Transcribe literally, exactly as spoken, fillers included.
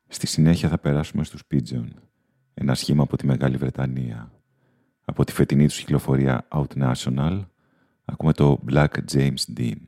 Στη συνέχεια θα περάσουμε στους Pigeon, ένα σχήμα από τη Μεγάλη Βρετανία. Από τη φετινή τους κυκλοφορία Out National, ακούμε το Black James Dean.